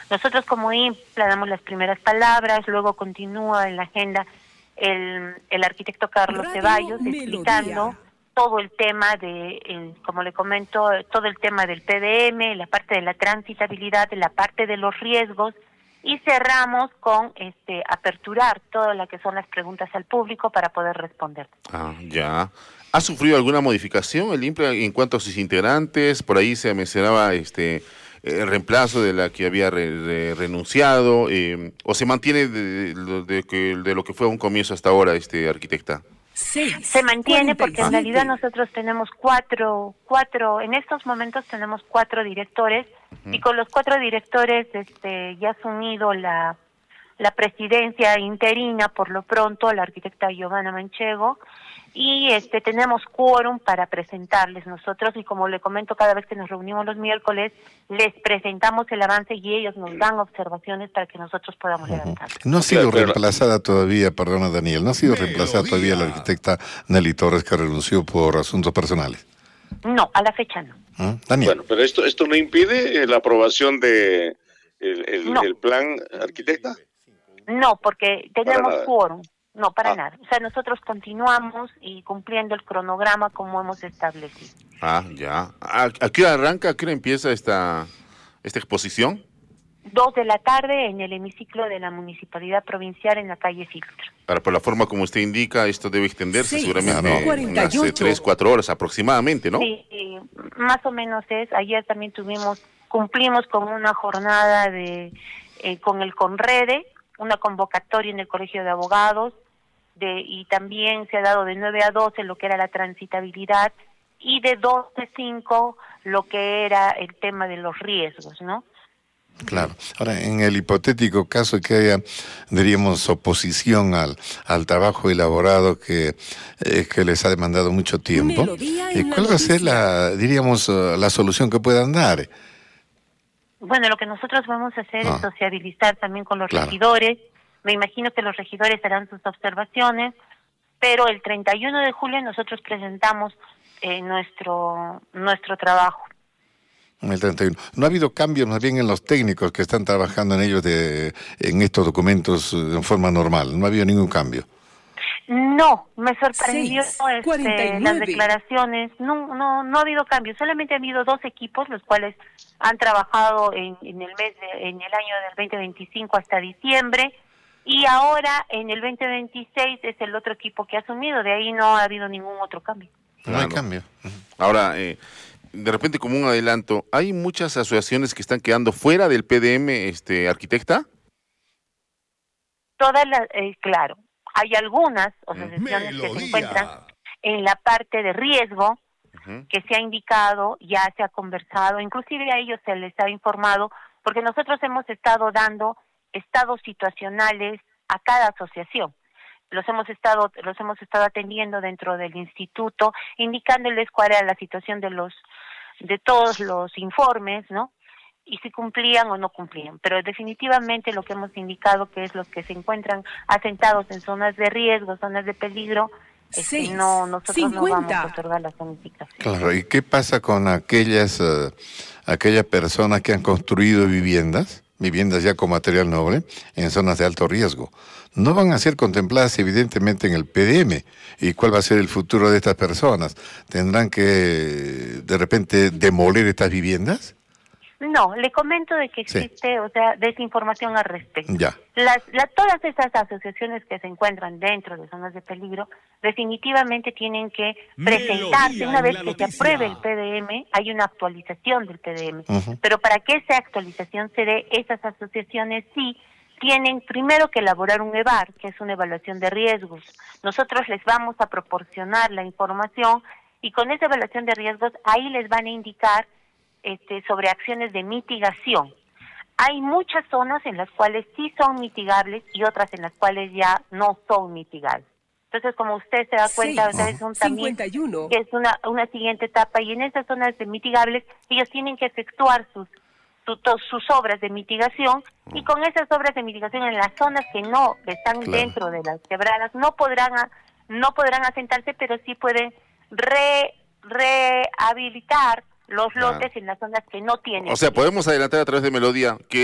Nosotros como INPLA damos las primeras palabras, luego continúa en la agenda el arquitecto Carlos Radio Ceballos Melodía. explicando todo el tema como le comento, todo el tema del PDM, la parte de la transitabilidad, la parte de los riesgos, y cerramos con aperturar todas las que son las preguntas al público para poder responder. Ah, ya. ¿Ha sufrido alguna modificación el INPLA en cuanto a sus integrantes? Por ahí se mencionaba el reemplazo de la que había renunciado, o se mantiene de lo que fue a un comienzo hasta ahora, arquitecta. Se mantiene porque en realidad nosotros tenemos cuatro, en estos momentos tenemos 4 directores, y con los 4 directores ya ha asumido la presidencia interina por lo pronto la arquitecta Giovanna Manchego, y tenemos quórum para presentarles nosotros, y como le comento, cada vez que nos reunimos los miércoles les presentamos el avance y ellos nos dan observaciones para que nosotros podamos levantar. No ha sido reemplazada todavía, perdona Daniel, no ha sido reemplazada todavía la arquitecta Nelly Torres, que renunció por asuntos personales. No, a la fecha no. Daniel. Bueno, pero esto no impide la aprobación de el plan, arquitecta. No, porque tenemos quórum. No, para nada. O sea, nosotros continuamos y cumpliendo el cronograma como hemos establecido. Ah, ya. ¿A qué hora arranca? ¿A qué hora empieza esta exposición? 2 de la tarde en el hemiciclo de la Municipalidad Provincial en la calle Filtro. Ahora, por la forma como usted indica, esto debe extenderse seguramente unas 3-4 horas aproximadamente, ¿no? Sí, más o menos es. Ayer también cumplimos con una jornada con el CONREDE, una convocatoria en el Colegio de Abogados, y también se ha dado de 9 a 12 lo que era la transitabilidad, y de 12 a 5 lo que era el tema de los riesgos, ¿no? Claro. Ahora, en el hipotético caso que haya, diríamos, oposición al trabajo elaborado que les ha demandado mucho tiempo, ¿cuál va a ser la solución que puedan dar? Bueno, lo que nosotros vamos a hacer es sociabilizar también con los regidores. Me imagino que los regidores harán sus observaciones, pero el 31 de julio nosotros presentamos nuestro trabajo. El 31. ¿No ha habido cambios más bien en los técnicos que están trabajando en ellos en estos documentos en forma normal? ¿No ha habido ningún cambio? No, me sorprendió las declaraciones. No ha habido cambios. Solamente ha habido 2 equipos los cuales han trabajado en el año del 2025 hasta diciembre, y ahora en el 2026 es el otro equipo que ha asumido. De ahí no ha habido ningún otro cambio. No hay cambio. Ahora, de repente, como un adelanto, ¿hay muchas asociaciones que están quedando fuera del PDM, arquitecta? Claro. Hay algunas asociaciones que se encuentran en la parte de riesgo, que se ha indicado, ya se ha conversado, inclusive a ellos se les ha informado, porque nosotros hemos estado dando estados situacionales a cada asociación. Los hemos estado atendiendo dentro del instituto, indicándoles cuál era la situación de todos los informes, ¿no? Y si cumplían o no cumplían. Pero definitivamente lo que hemos indicado, que es los que se encuentran asentados en zonas de riesgo, zonas de peligro, nosotros no vamos a otorgar la zonificación. Claro, ¿y qué pasa con aquellas personas que han construido viviendas ya con material noble, en zonas de alto riesgo? No van a ser contempladas evidentemente en el PDM. ¿Y cuál va a ser el futuro de estas personas? ¿Tendrán que de repente demoler estas viviendas? No, le comento de que existe, desinformación al respecto. Ya. Todas esas asociaciones que se encuentran dentro de zonas de peligro definitivamente tienen que presentarse una vez que se apruebe el PDM. Hay una actualización del PDM, pero para que esa actualización se dé, esas asociaciones sí tienen primero que elaborar un EVAR, que es una evaluación de riesgos. Nosotros les vamos a proporcionar la información, y con esa evaluación de riesgos ahí les van a indicar sobre acciones de mitigación. Hay muchas zonas en las cuales sí son mitigables y otras en las cuales ya no son mitigables. Entonces, como usted se da cuenta, es una siguiente etapa, y en esas zonas de mitigables ellos tienen que efectuar sus obras de mitigación, y con esas obras de mitigación en las zonas que están dentro de las quebradas no podrán asentarse, pero sí pueden rehabilitar los lotes en las zonas que no tienen. O sea, podemos adelantar a través de Melodía que